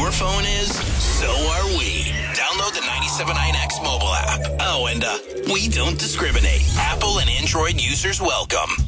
your phone is, so are we. Download the 97.9X mobile app. Oh, and we don't discriminate. Apple and Android users welcome.